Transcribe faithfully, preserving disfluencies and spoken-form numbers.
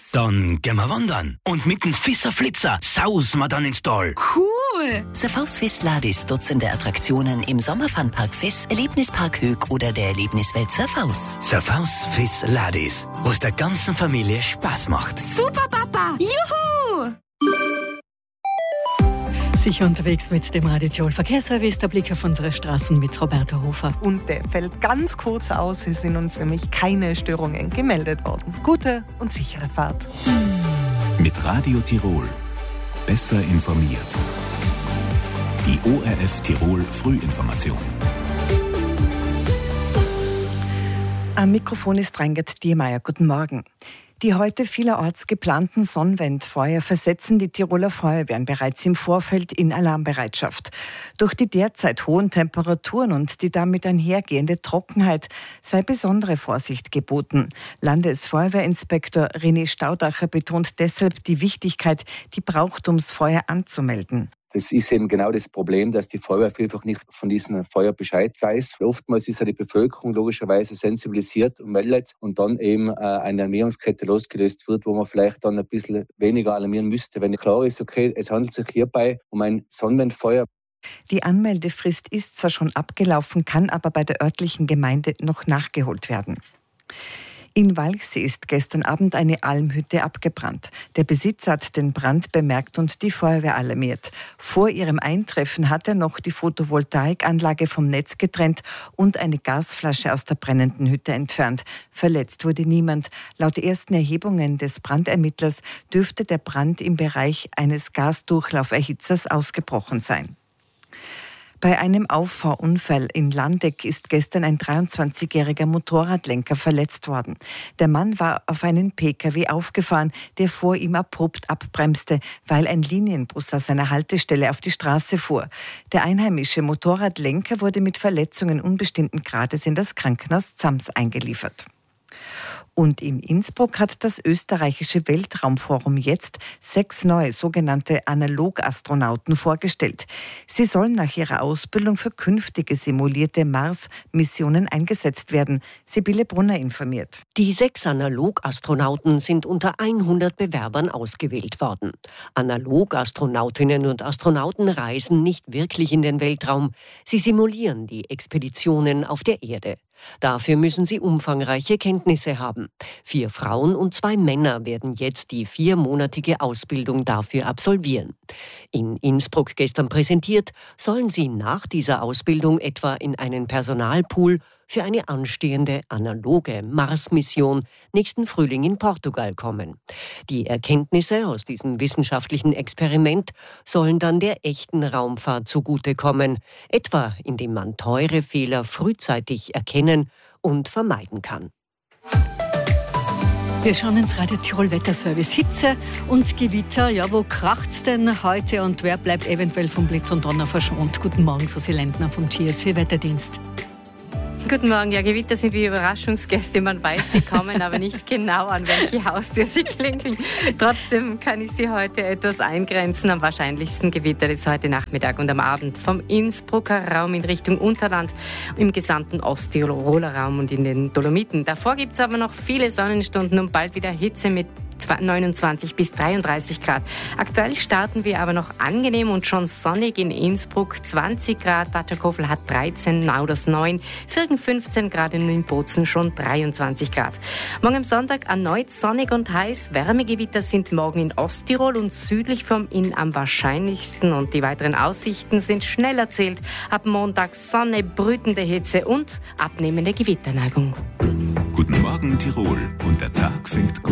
Dann gehen wir wandern. Und mit dem Fisser Flitzer sausen wir dann ins Tal. Cool! Surfaus Fiss Ladis, Dutzende Attraktionen im Sommerfunpark Fiss, Erlebnispark Höck oder der Erlebniswelt Surfaus. Surfaus Fiss Ladis, wo es der ganzen Familie Spaß macht. Super, Papa! Juhu! Sicher unterwegs mit dem Radio Tirol Verkehrsservice, der Blick auf unsere Straßen mit Roberto Hofer. Und der fällt ganz kurz aus, es sind uns nämlich keine Störungen gemeldet worden. Gute und sichere Fahrt. Mit Radio Tirol. Besser informiert. Die O R F Tirol Frühinformation. Am Mikrofon ist Reingert Diermeier. Guten Morgen. Die heute vielerorts geplanten Sonnwendfeuer versetzen die Tiroler Feuerwehren bereits im Vorfeld in Alarmbereitschaft. Durch die derzeit hohen Temperaturen und die damit einhergehende Trockenheit sei besondere Vorsicht geboten. Landesfeuerwehrinspektor René Staudacher betont deshalb die Wichtigkeit, die Brauchtumsfeuer anzumelden. Das ist eben genau das Problem, dass die Feuerwehr vielfach nicht von diesem Feuer Bescheid weiß. Oftmals ist ja die Bevölkerung logischerweise sensibilisiert und meldet und dann eben eine Alarmierungskette losgelöst wird, wo man vielleicht dann ein bisschen weniger alarmieren müsste. Wenn klar ist, okay, es handelt sich hierbei um ein Sonnenwendfeuer. Die Anmeldefrist ist zwar schon abgelaufen, kann aber bei der örtlichen Gemeinde noch nachgeholt werden. In Walchsee ist gestern Abend eine Almhütte abgebrannt. Der Besitzer hat den Brand bemerkt und die Feuerwehr alarmiert. Vor ihrem Eintreffen hat er noch die Photovoltaikanlage vom Netz getrennt und eine Gasflasche aus der brennenden Hütte entfernt. Verletzt wurde niemand. Laut ersten Erhebungen des Brandermittlers dürfte der Brand im Bereich eines Gasdurchlauferhitzers ausgebrochen sein. Bei einem Auffahrunfall in Landeck ist gestern ein dreiundzwanzigjähriger Motorradlenker verletzt worden. Der Mann war auf einen P K W aufgefahren, der vor ihm abrupt abbremste, weil ein Linienbus aus einer Haltestelle auf die Straße fuhr. Der einheimische Motorradlenker wurde mit Verletzungen unbestimmten Grades in das Krankenhaus Zams eingeliefert. Und in Innsbruck hat das österreichische Weltraumforum jetzt sechs neue sogenannte Analogastronauten vorgestellt. Sie sollen nach ihrer Ausbildung für künftige simulierte Mars-Missionen eingesetzt werden. Sibylle Brunner informiert. Die sechs Analogastronauten sind unter hundert Bewerbern ausgewählt worden. Analogastronautinnen und Astronauten reisen nicht wirklich in den Weltraum. Sie simulieren die Expeditionen auf der Erde. Dafür müssen sie umfangreiche Kenntnisse haben. Vier Frauen und zwei Männer werden jetzt die viermonatige Ausbildung dafür absolvieren. In Innsbruck gestern präsentiert, sollen sie nach dieser Ausbildung etwa in einen Personalpool für eine anstehende analoge Mars-Mission nächsten Frühling in Portugal kommen. Die Erkenntnisse aus diesem wissenschaftlichen Experiment sollen dann der echten Raumfahrt zugutekommen, etwa indem man teure Fehler frühzeitig erkennen und vermeiden kann. Wir schauen ins Radio Tirol Wetterservice. Hitze und Gewitter. Ja, wo kracht's denn heute und wer bleibt eventuell vom Blitz und Donner verschont? Guten Morgen, Susi Lendner vom G S vier Wetterdienst. Guten Morgen. Ja, Gewitter sind wie Überraschungsgäste. Man weiß, sie kommen, aber nicht genau an welche Haustür sie klingeln. Trotzdem kann ich sie heute etwas eingrenzen. Am wahrscheinlichsten Gewitter ist heute Nachmittag und am Abend vom Innsbrucker Raum in Richtung Unterland, im gesamten Osttiroler Raum und in den Dolomiten. Davor gibt es aber noch viele Sonnenstunden und bald wieder Hitze mit neunundzwanzig bis dreiunddreißig Grad. Aktuell starten wir aber noch angenehm und schon sonnig in Innsbruck. zwanzig Grad, Bad Kofel hat dreizehn, Nauders neun, Virgen fünfzehn Grad und in Bozen schon dreiundzwanzig Grad. Morgen am Sonntag erneut sonnig und heiß. Wärmegewitter sind morgen in Osttirol und südlich vom Inn am wahrscheinlichsten und die weiteren Aussichten sind schnell erzählt. Ab Montag Sonne, brütende Hitze und abnehmende Gewitterneigung. Guten Morgen Tirol und der Tag fängt gut